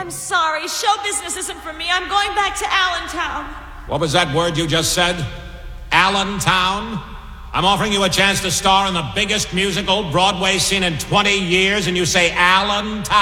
I'm sorry. Show business isn't for me. I'm going back to Allentown. What was that word you just said? Allentown? I'm offering you a chance to star in the biggest musical Broadway seen in 20 years, and you say Allentown?